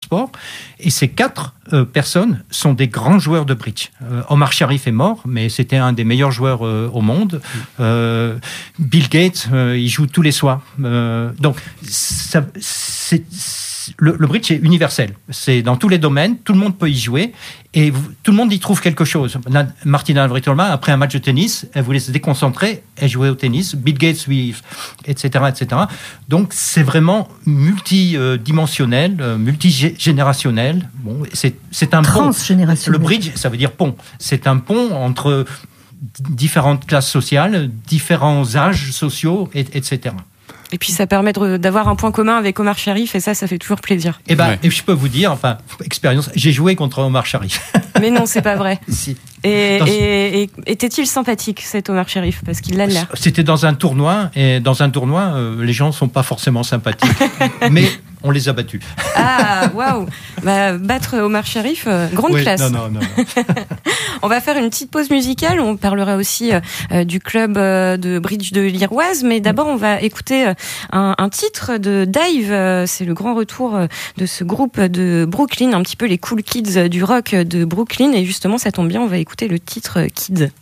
sport. Et ces 4 personnes sont des grands joueurs de bridge. Omar Sharif est mort, mais c'était un des meilleurs joueurs au monde. Bill Gates, il joue tous les soirs. Donc, le bridge est universel. C'est dans tous les domaines, tout le monde peut y jouer et tout le monde y trouve quelque chose. Martina Navratilova, après un match de tennis, elle voulait se déconcentrer, elle jouait au tennis. Bill Gates, lui, etc., etc. Donc, c'est vraiment multidimensionnel, multigénérationnel. Bon, c'est un pont. Le bridge, ça veut dire pont. C'est un pont entre différentes classes sociales, différents âges sociaux, etc. Et puis ça permet d'avoir un point commun avec Omar Sharif et ça fait toujours plaisir. Et je peux vous dire, expérience, j'ai joué contre Omar Sharif. Mais non, c'est pas vrai. Si. Et était-il sympathique, cet Omar Sharif? Parce qu'il l'a l'air. C'était dans un tournoi, et dans un tournoi, les gens sont pas forcément sympathiques. Mais on les a battus. Ah, waouh! Battre Omar Sharif, grande classe. Non. On va faire une petite pause musicale. On parlera aussi du club de bridge de l'Iroise. Mais d'abord, on va écouter un titre de Dive. C'est le grand retour de ce groupe de Brooklyn, un petit peu les cool kids du rock de Brooklyn. Et justement, ça tombe bien, on va écouter le titre Kid.